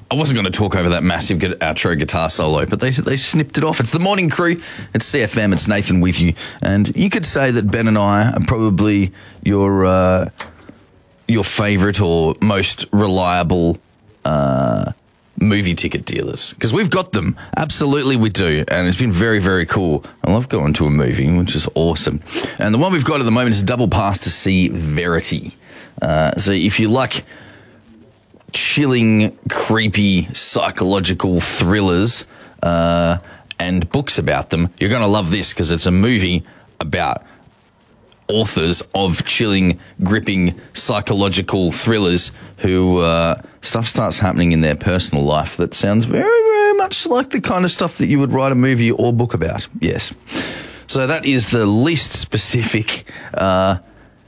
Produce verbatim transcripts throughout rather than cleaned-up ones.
I wasn't going to talk over that massive gu- outro guitar solo, but they they snipped it off. It's the morning crew. It's C F M. It's Nathan with you, and you could say that Ben and I are probably your uh, your favourite or most reliable uh, movie ticket dealers, because we've got them. Absolutely, we do, and it's been very, very cool. I love going to a movie, which is awesome. And the one we've got at the moment is a double pass to see Verity. Uh, so if you like chilling, creepy, psychological thrillers uh, and books about them, you're going to love this, because it's a movie about authors of chilling, gripping, psychological thrillers who uh, stuff starts happening in their personal life that sounds very, very much like the kind of stuff that you would write a movie or book about. Yes. So that is the least specific uh,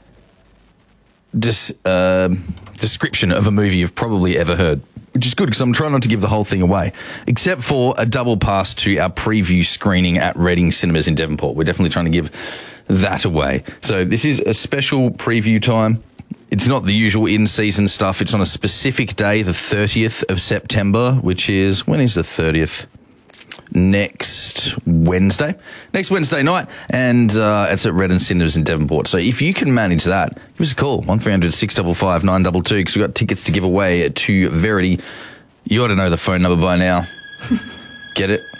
dis, uh, description of a movie you've probably ever heard, which is good, because I'm trying not to give the whole thing away, except for a double pass to our preview screening at Reading Cinemas in Devonport. We're definitely trying to give that away. So this is a special preview time. It's not the usual in-season stuff. It's on a specific day, the thirtieth of September, which is, when is the thirtieth? Next Wednesday. Next Wednesday night, and uh, it's at Reading Cinemas in Devonport. So if you can manage that, give us a call, one three hundred six five five nine two two, because we've got tickets to give away to Verity. You ought to know the phone number by now. Get it?